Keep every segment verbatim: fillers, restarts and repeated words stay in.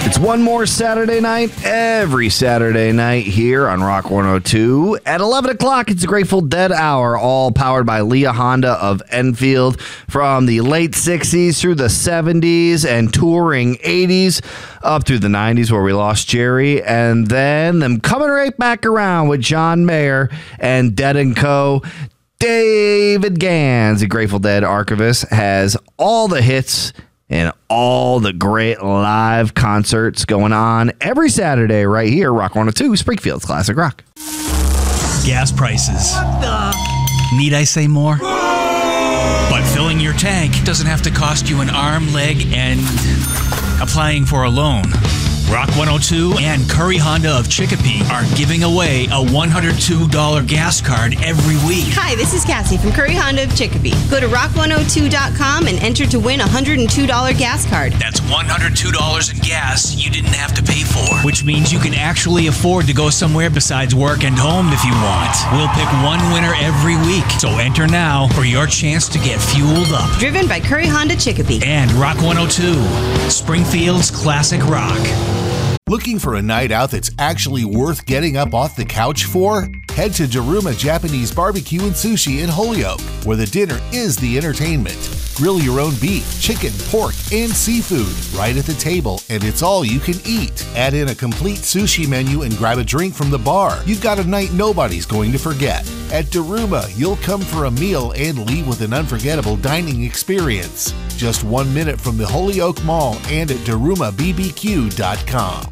It's one more Saturday night, every Saturday night here on Rock one oh two. At eleven o'clock, it's a Grateful Dead Hour, all powered by Leah Honda of Enfield. From the late sixties through the seventies and touring eighties, up through the nineties where we lost Jerry. And then them coming right back around with John Mayer and Dead and Co. David Gans, the Grateful Dead archivist, has all the hits and all the great live concerts going on every Saturday right here, Rock one oh two, Springfield's Classic Rock. Gas prices. What the? Need I say more? But filling your tank doesn't have to cost you an arm, leg, and applying for a loan. Rock one oh two and Curry Honda of Chicopee are giving away a one hundred two dollars gas card every week. Hi, this is Cassie from Curry Honda of Chicopee. Go to rock one oh two dot com and enter to win a one hundred two dollars gas card. That's one hundred two dollars in gas you didn't have to pay for, which means you can actually afford to go somewhere besides work and home if you want. We'll pick one winner every week, so enter now for your chance to get fueled up. Driven by Curry Honda Chicopee. And Rock one oh two, Springfield's Classic Rock. Looking for a night out that's actually worth getting up off the couch for? Head to Daruma Japanese Barbecue and Sushi in Holyoke, where the dinner is the entertainment. Grill your own beef, chicken, pork, and seafood right at the table, and it's all you can eat. Add in a complete sushi menu and grab a drink from the bar. You've got a night nobody's going to forget. At Daruma, you'll come for a meal and leave with an unforgettable dining experience. Just one minute from the Holyoke Mall and at daruma b b q dot com.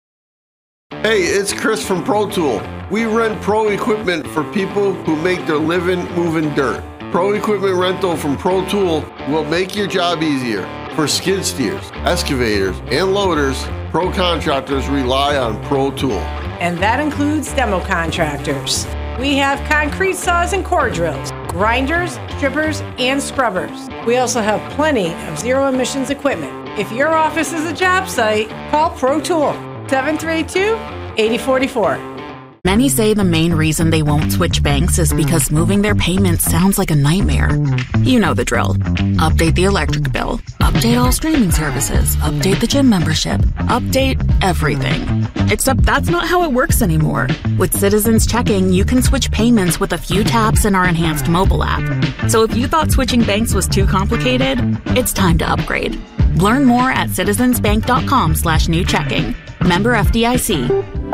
Hey, it's Chris from Pro Tool. We rent pro equipment for people who make their living moving dirt. Pro equipment rental from Pro Tool will make your job easier. For skid steers, excavators, and loaders, pro contractors rely on Pro Tool. And that includes demo contractors. We have concrete saws and core drills, grinders, strippers, and scrubbers. We also have plenty of zero emissions equipment. If your office is a job site, call Pro Tool. seven three two, eight zero four four. Many say the main reason they won't switch banks is because moving their payments sounds like a nightmare. You know the drill. Update the electric bill. Update all streaming services. Update the gym membership. Update everything. Except that's not how it works anymore. With Citizens Checking, you can switch payments with a few taps in our enhanced mobile app. So if you thought switching banks was too complicated, it's time to upgrade. Learn more at citizensbank.com slash new checking. Member F D I C.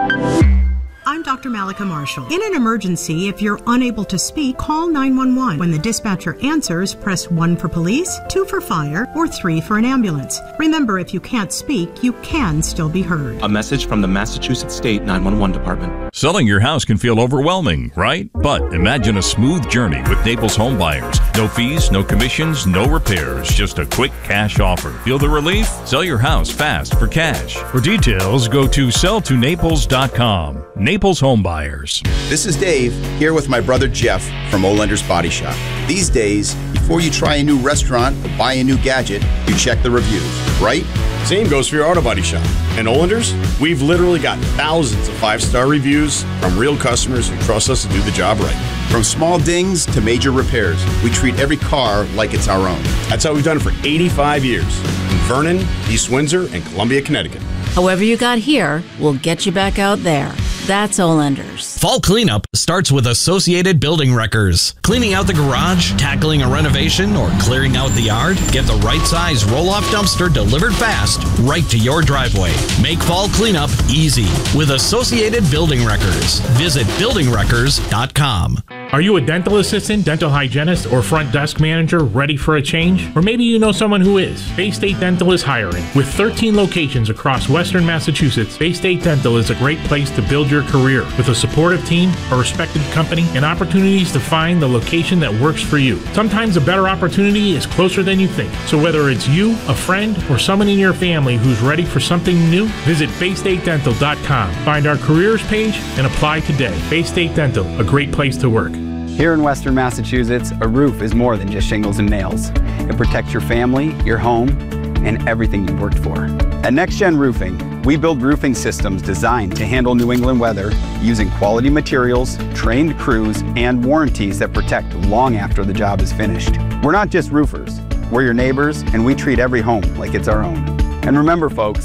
I'm Doctor Malika Marshall. In an emergency, if you're unable to speak, call nine one one. When the dispatcher answers, press one for police, two for fire, or three for an ambulance. Remember, if you can't speak, you can still be heard. A message from the Massachusetts State nine one one Department. Selling your house can feel overwhelming, right? But imagine a smooth journey with Naples Home Buyers. No fees, no commissions, no repairs, just a quick cash offer. Feel the relief? Sell your house fast for cash. For details, go to sell to naples dot com. Naples Home Buyers. This is Dave, here with my brother Jeff from Olender's Body Shop. These days, before you try a new restaurant or buy a new gadget, you check the reviews, right? Same goes for your auto body shop. And Olender's, we've literally got thousands of five-star reviews from real customers who trust us to do the job right. From small dings to major repairs, we treat every car like it's our own. That's how we've done it for eighty-five years. In Vernon, East Windsor, and Columbia, Connecticut. However you got here, we'll get you back out there. That's Olender's. Fall cleanup starts with Associated Building Wreckers. Cleaning out the garage, tackling a renovation, or clearing out the yard? Get the right size roll-off dumpster delivered fast right to your driveway. Make fall cleanup easy with Associated Building Wreckers. Visit building wreckers dot com. Are you a dental assistant, dental hygienist, or front desk manager ready for a change? Or maybe you know someone who is. Bay State Dental is hiring. With thirteen locations across western Massachusetts, Bay State Dental is a great place to build your career. With a supportive team, a respected company, and opportunities to find the location that works for you. Sometimes a better opportunity is closer than you think. So whether it's you, a friend, or someone in your family who's ready for something new, visit bay state dental dot com. Find our careers page and apply today. Bay State Dental, a great place to work. Here in Western Massachusetts, a roof is more than just shingles and nails. It protects your family, your home, and everything you've worked for. At NextGen Roofing, we build roofing systems designed to handle New England weather using quality materials, trained crews, and warranties that protect long after the job is finished. We're not just roofers, we're your neighbors, and we treat every home like it's our own. And remember, folks,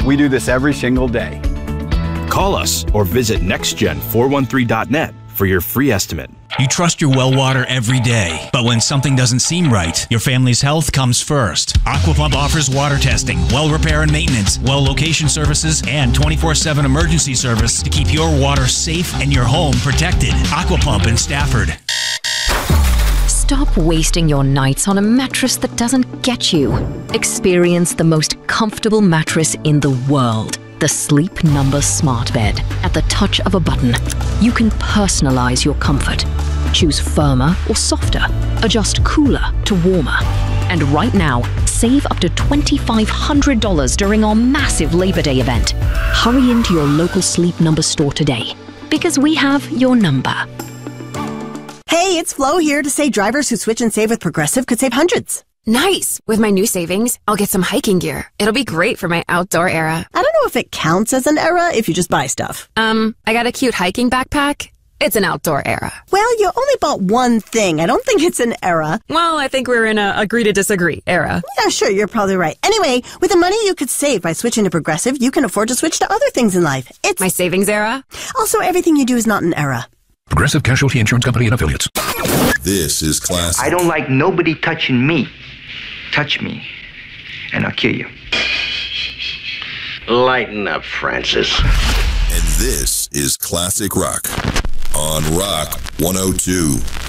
We do this every single day. Call us or visit next gen four one three dot net for your free estimate. You trust your well water every day, but when something doesn't seem right, your family's health comes first. Aquapump offers water testing, well repair and maintenance, well location services, and twenty-four seven emergency service to keep your water safe and your home protected. Aquapump in Stafford. Stop wasting your nights on a mattress that doesn't get you. Experience the most comfortable mattress in the world. The Sleep Number Smart Bed. At the touch of a button, you can personalize your comfort. Choose firmer or softer. Adjust cooler to warmer. And right now, save up to two thousand five hundred dollars during our massive Labor Day event. Hurry into your local Sleep Number store today, because we have your number. Hey, it's Flo here to say drivers who switch and save with Progressive could save hundreds. Nice! With my new savings, I'll get some hiking gear. It'll be great for my outdoor era. I don't know if it counts as an era if you just buy stuff. Um, I got a cute hiking backpack. It's an outdoor era. Well, you only bought one thing. I don't think it's an era. Well, I think we're in a agree to disagree era. Yeah, sure, you're probably right. Anyway, with the money you could save by switching to Progressive, you can afford to switch to other things in life. It's my savings era. Also, everything you do is not an era. Progressive Casualty Insurance Company and Affiliates. This is Classic. I don't like nobody touching me. Touch me, and I'll kill you. Lighten up, Francis. And this is Classic Rock on Rock one oh two.